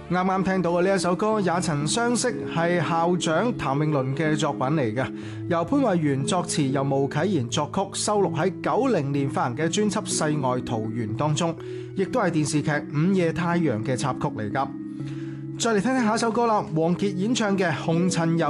啱啱聽到嘅呢一首歌《也曾相識》係校長譚詠麟嘅作品嚟嘅，由潘慧源作詞，由巫啟賢作曲，收錄喺90年發行嘅專輯《世外桃源》當中，亦都係電視劇《午夜太陽》嘅插曲嚟噶。再嚟聽聽下一首歌啦，王傑演唱嘅《紅塵有》。